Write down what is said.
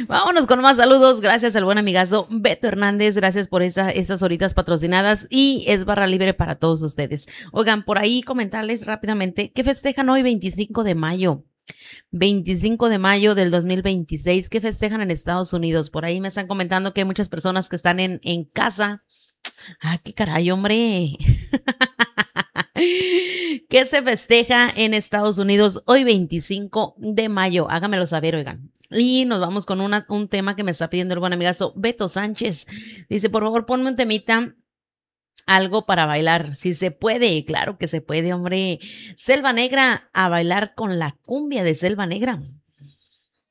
Vámonos con más saludos. Gracias al buen amigazo Beto Hernández. Gracias por esas horitas patrocinadas y es barra libre para todos ustedes. Oigan, por ahí comentarles rápidamente que festejan hoy 25 de mayo. 25 de mayo del 2026, que festejan en Estados Unidos. Por ahí me están comentando que hay muchas personas que están en casa. Ah, qué caray, hombre. ¿Qué se festeja en Estados Unidos hoy 25 de mayo? Hágamelo saber, oigan. Y nos vamos con un tema que me está pidiendo el buen amigazo Beto Sánchez. Dice, por favor, ponme un temita, algo para bailar. Si se puede, claro que se puede, hombre. Selva Negra, a bailar con la cumbia de Selva Negra.